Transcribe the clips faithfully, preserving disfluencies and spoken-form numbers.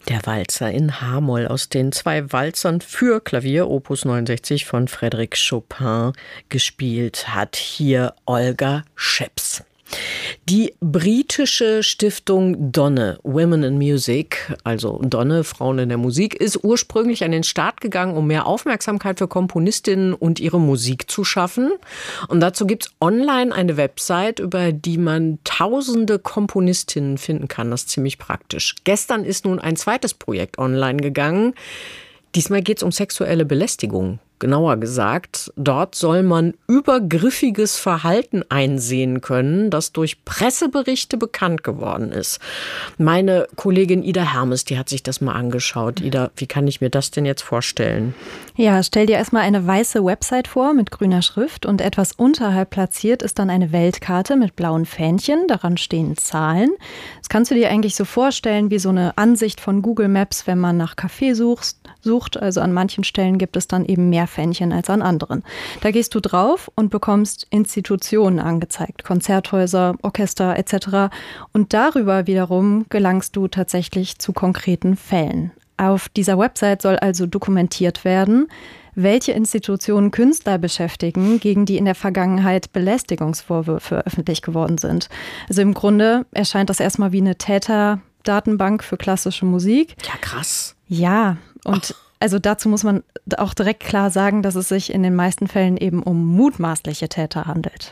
Der Walzer in H-Moll aus den zwei Walzern für Klavier, Opus neunundsechzig von Frédéric Chopin, gespielt hat hier Olga Scheps. Die britische Stiftung Donne, Women in Music, also Donne, Frauen in der Musik, ist ursprünglich an den Start gegangen, um mehr Aufmerksamkeit für Komponistinnen und ihre Musik zu schaffen. Und dazu gibt es online eine Website, über die man tausende Komponistinnen finden kann. Das ist ziemlich praktisch. Gestern ist nun ein zweites Projekt online gegangen. Diesmal geht es um sexuelle Belästigung. Genauer gesagt, dort soll man übergriffiges Verhalten einsehen können, das durch Presseberichte bekannt geworden ist. Meine Kollegin Ida Hermes, die hat sich das mal angeschaut. Ida, wie kann ich mir das denn jetzt vorstellen? Ja, stell dir erstmal eine weiße Website vor mit grüner Schrift und etwas unterhalb platziert ist dann eine Weltkarte mit blauen Fähnchen. Daran stehen Zahlen. Das kannst du dir eigentlich so vorstellen wie so eine Ansicht von Google Maps, wenn man nach Café suchst, sucht. Also an manchen Stellen gibt es dann eben mehr Fähnchen als an anderen. Da gehst du drauf und bekommst Institutionen angezeigt, Konzerthäuser, Orchester et cetera. Und darüber wiederum gelangst du tatsächlich zu konkreten Fällen. Auf dieser Website soll also dokumentiert werden, welche Institutionen Künstler beschäftigen, gegen die in der Vergangenheit Belästigungsvorwürfe öffentlich geworden sind. Also im Grunde erscheint das erstmal wie eine Täterdatenbank für klassische Musik. Ja, krass. Ja, und Ach. Also dazu muss man auch direkt klar sagen, dass es sich in den meisten Fällen eben um mutmaßliche Täter handelt.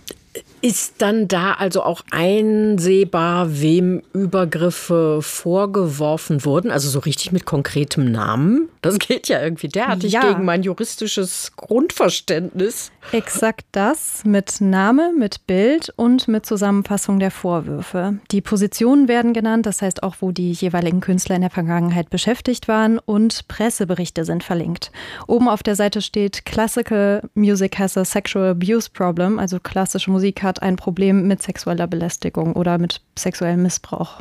Ist dann da also auch einsehbar, wem Übergriffe vorgeworfen wurden? Also so richtig mit konkretem Namen? Das geht ja irgendwie derartig ja. gegen mein juristisches Grundverständnis. Exakt das, mit Name, mit Bild und mit Zusammenfassung der Vorwürfe. Die Positionen werden genannt, das heißt auch, wo die jeweiligen Künstler in der Vergangenheit beschäftigt waren, und Presseberichte sind verlinkt. Oben auf der Seite steht Classical Music has a sexual abuse problem, also klassische Musik hat ein Problem mit sexueller Belästigung oder mit sexuellem Missbrauch.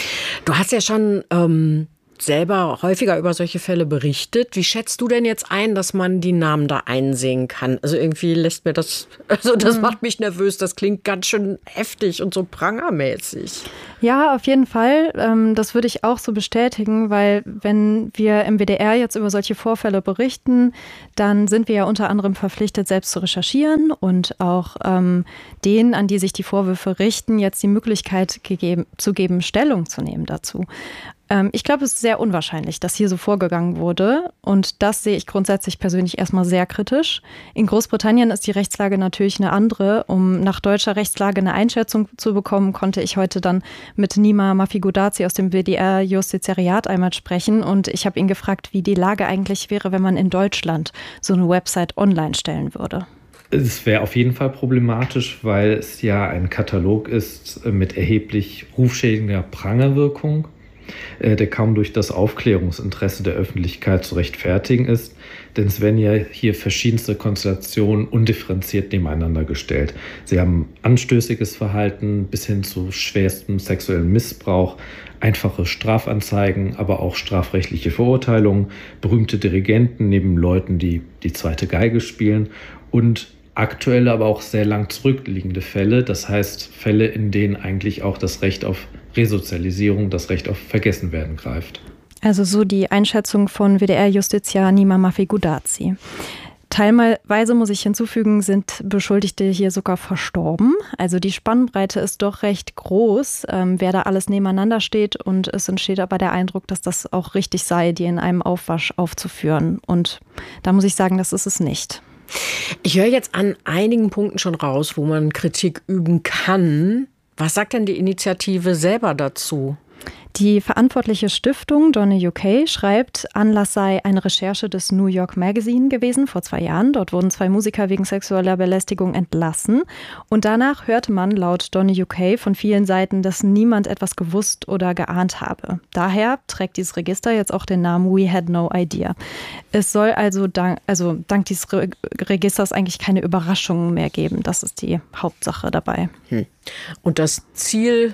Du hast ja schon ähm, selber häufiger über solche Fälle berichtet. Wie schätzt du denn jetzt ein, dass man die Namen da einsehen kann? Also irgendwie lässt mir das, also das mhm. macht mich nervös. Das klingt ganz schön heftig und so prangermäßig. Ja, auf jeden Fall. Das würde ich auch so bestätigen, weil wenn wir im W D R jetzt über solche Vorfälle berichten, dann sind wir ja unter anderem verpflichtet, selbst zu recherchieren und auch ähm, denen, an die sich die Vorwürfe richten, jetzt die Möglichkeit gegeben, zu geben, Stellung zu nehmen dazu. Ich glaube, es ist sehr unwahrscheinlich, dass hier so vorgegangen wurde. Und das sehe ich grundsätzlich persönlich erstmal sehr kritisch. In Großbritannien ist die Rechtslage natürlich eine andere. Um nach deutscher Rechtslage eine Einschätzung zu bekommen, konnte ich heute dann mit Nima Mafigudazi aus dem W D R-Justizariat einmal sprechen. Und ich habe ihn gefragt, wie die Lage eigentlich wäre, wenn man in Deutschland so eine Website online stellen würde. Es wäre auf jeden Fall problematisch, weil es ja ein Katalog ist mit erheblich rufschädigender Prangerwirkung, der kaum durch das Aufklärungsinteresse der Öffentlichkeit zu rechtfertigen ist. Denn es werden ja hier verschiedenste Konstellationen undifferenziert nebeneinander gestellt. Sie haben anstößiges Verhalten bis hin zu schwerstem sexuellem Missbrauch, einfache Strafanzeigen, aber auch strafrechtliche Verurteilungen, berühmte Dirigenten neben Leuten, die die zweite Geige spielen und aktuelle, aber auch sehr lang zurückliegende Fälle. Das heißt Fälle, in denen eigentlich auch das Recht auf Resozialisierung, das Recht auf Vergessenwerden greift. Also so die Einschätzung von W D R-Justiziar Nima Mafigudazi. Teilweise, muss ich hinzufügen, sind Beschuldigte hier sogar verstorben. Also die Spannbreite ist doch recht groß, ähm, wer da alles nebeneinander steht. Und es entsteht aber der Eindruck, dass das auch richtig sei, die in einem Aufwasch aufzuführen. Und da muss ich sagen, das ist es nicht. Ich höre jetzt an einigen Punkten schon raus, wo man Kritik üben kann. Was sagt denn die Initiative selber dazu? Die verantwortliche Stiftung Donne U K schreibt, Anlass sei eine Recherche des New York Magazine gewesen vor zwei Jahren. Dort wurden zwei Musiker wegen sexueller Belästigung entlassen. Und danach hörte man laut Donne U K von vielen Seiten, dass niemand etwas gewusst oder geahnt habe. Daher trägt dieses Register jetzt auch den Namen We Had No Idea. Es soll also dank, also dank dieses Re- Registers eigentlich keine Überraschungen mehr geben. Das ist die Hauptsache dabei. Hm. Und das Ziel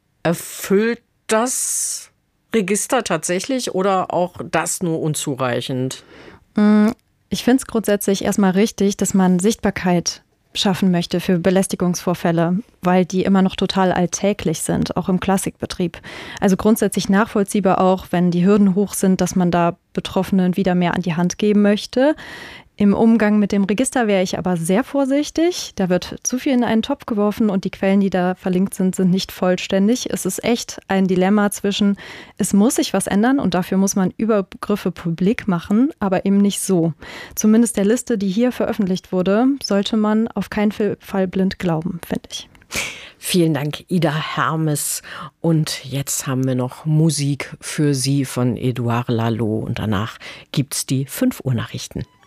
erfüllt das Register tatsächlich oder auch das nur unzureichend? Ich finde es grundsätzlich erstmal richtig, dass man Sichtbarkeit schaffen möchte für Belästigungsvorfälle. weil die immer noch total alltäglich sind, auch im Klassikbetrieb. Also grundsätzlich nachvollziehbar auch, wenn die Hürden hoch sind, dass man da Betroffenen wieder mehr an die Hand geben möchte. Im Umgang mit dem Register wäre ich aber sehr vorsichtig. Da wird zu viel in einen Topf geworfen und die Quellen, die da verlinkt sind, sind nicht vollständig. Es ist echt ein Dilemma zwischen, es muss sich was ändern und dafür muss man Übergriffe publik machen, aber eben nicht so. Zumindest der Liste, die hier veröffentlicht wurde, sollte man auf keinen Fall blind glauben, finde ich. Vielen Dank, Ida Hermes. Und jetzt haben wir noch Musik für Sie von Edouard Lalo und danach gibt's die fünf Uhr Nachrichten.